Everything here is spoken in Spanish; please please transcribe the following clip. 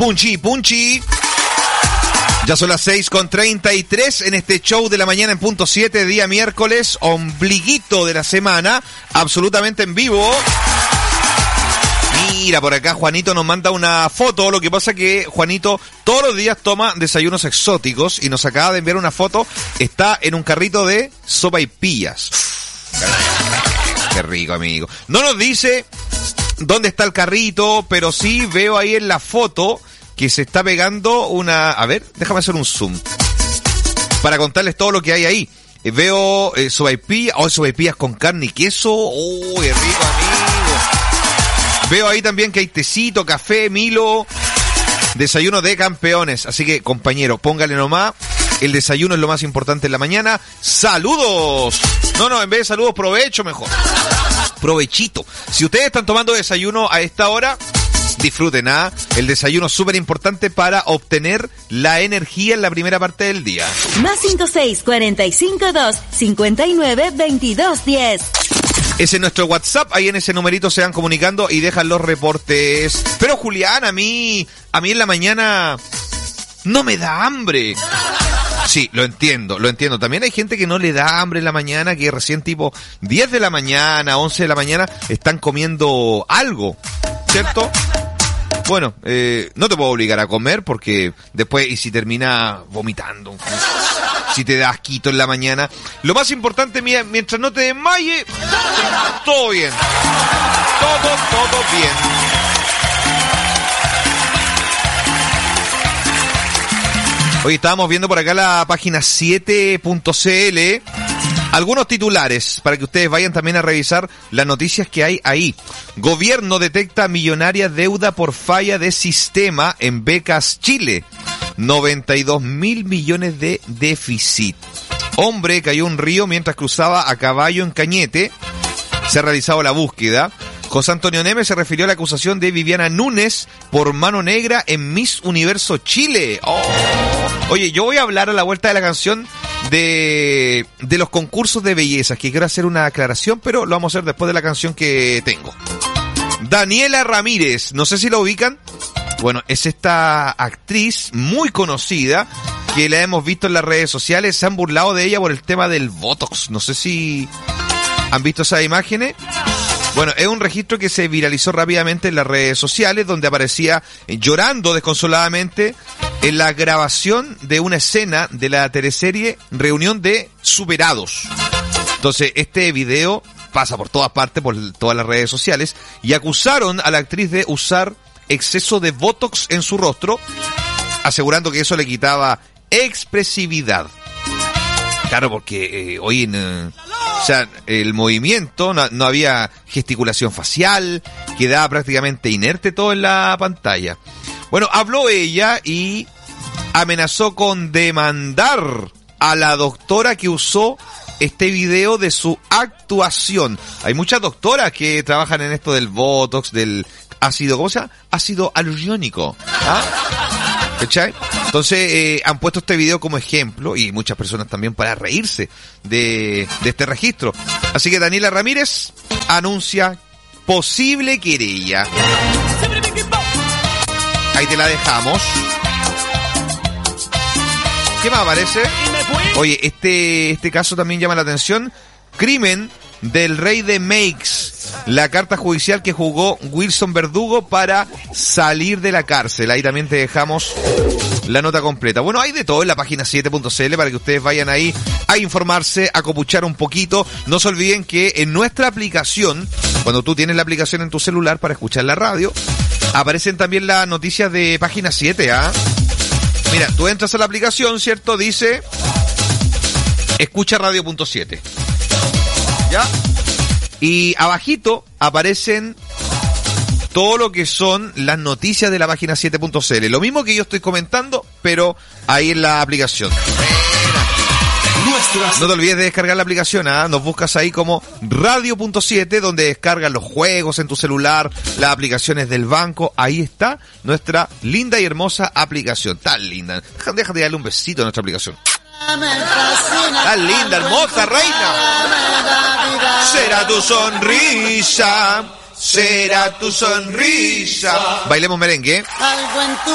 Punchi, punchi. Ya son las 6:33 en este show de la mañana en punto 7, día miércoles, ombliguito de la semana, absolutamente en vivo. Mira, por acá Juanito nos manda una foto. Lo que pasa que Juanito todos los días toma desayunos exóticos y nos acaba de enviar una foto. Está en un carrito de sopaipillas. Qué rico, amigo. No nos dice dónde está el carrito, pero sí veo ahí en la foto que se está pegando una... A ver, déjame hacer un zoom para contarles todo lo que hay ahí. Veo sopaipillas, sopaipillas con carne y queso. ¡Qué rico, amigo! Veo ahí también que hay tecito, café, Milo, desayuno de campeones. Así que, compañero, póngale nomás. El desayuno es lo más importante en la mañana. ¡Saludos! No, en vez de saludos, provecho mejor. Provechito. Si ustedes están tomando desayuno a esta hora, disfruten, ¿ah? El desayuno es súper importante para obtener la energía en la primera parte del día. Más 56-452-59-22-10. Ese es nuestro WhatsApp, ahí en ese numerito se van comunicando y dejan los reportes. Pero Julián, a mí en la mañana no me da hambre. Sí, lo entiendo. También hay gente que no le da hambre en la mañana, que recién tipo 10 de la mañana, 11 de la mañana están comiendo algo, ¿cierto? Bueno, no te puedo obligar a comer porque después, y si termina vomitando, si te da asquito en la mañana, lo más importante, mientras no te desmayes, todo bien. Todo bien. Hoy estábamos viendo por acá la página 7.cl. Algunos titulares para que ustedes vayan también a revisar las noticias que hay ahí. Gobierno detecta millonaria deuda por falla de sistema en Becas Chile. 92.000 millones de déficit. Hombre cayó en un río mientras cruzaba a caballo en Cañete. Se ha realizado la búsqueda. José Antonio Neme se refirió a la acusación de Viviana Núñez por mano negra en Miss Universo Chile. Oye, yo voy a hablar a la vuelta de la canción de los concursos de bellezas, que quiero hacer una aclaración, pero lo vamos a hacer después de la canción que tengo. Daniela Ramírez, no sé si la ubican. Bueno, es esta actriz muy conocida que la hemos visto en las redes sociales. Se han burlado de ella por el tema del Botox. No sé si han visto esas imágenes. Bueno, es un registro que se viralizó rápidamente en las redes sociales, donde aparecía llorando desconsoladamente en la grabación de una escena de la teleserie Reunión de Superados. Entonces, este video pasa por todas partes, por todas las redes sociales, y acusaron a la actriz de usar exceso de Botox en su rostro, asegurando que eso le quitaba expresividad. Claro, porque hoy el movimiento, no había gesticulación facial, quedaba prácticamente inerte todo en la pantalla. Bueno, habló ella y amenazó con demandar a la doctora que usó este video de su actuación. Hay muchas doctoras que trabajan en esto del Botox, del ácido, ¿cómo se llama? Ácido hialurónico. ¿Cachai? Entonces han puesto este video como ejemplo, y muchas personas también, para reírse de este registro. Así que Daniela Ramírez anuncia posible querella. Ahí te la dejamos. ¿Qué más aparece? Oye, este caso también llama la atención. Crimen del rey de Makes. La carta judicial que jugó Wilson Verdugo para salir de la cárcel. Ahí también te dejamos la nota completa. Bueno, hay de todo en la página 7.cl para que ustedes vayan ahí a informarse, a copuchar un poquito. No se olviden que en nuestra aplicación, cuando tú tienes la aplicación en tu celular para escuchar la radio, aparecen también las noticias de página 7, ¿ah? Mira, tú entras a la aplicación, ¿cierto? Dice escucha radio.7. ¿Ya? Y abajito aparecen todo lo que son las noticias de la página 7.cl. Lo mismo que yo estoy comentando, pero ahí en la aplicación. No te olvides de descargar la aplicación, ¿ah? Nos buscas ahí como radio.7, donde descargas los juegos en tu celular, las aplicaciones del banco. Ahí está nuestra linda y hermosa aplicación. Tan linda. Déjate darle un besito a nuestra aplicación. Tan linda, hermosa, reina. Será tu sonrisa. Será tu sonrisa. Bailemos merengue.